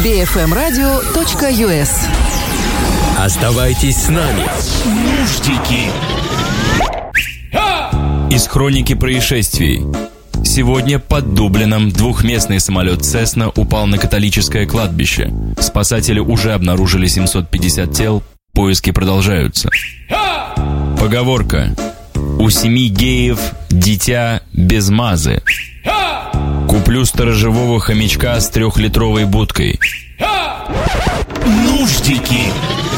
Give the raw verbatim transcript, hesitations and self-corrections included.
би эф эм радио точка ю эс. Оставайтесь с нами. Нуждики. Из хроники происшествий. Сегодня под Дублином двухместный самолет «Цесна» упал на католическое кладбище. Спасатели уже обнаружили семьсот пятьдесят тел. Поиски продолжаются. Поговорка: у семи геев дитя без мазы. Куплю сторожевого хомячка с трехлитровой будкой. Нуждики.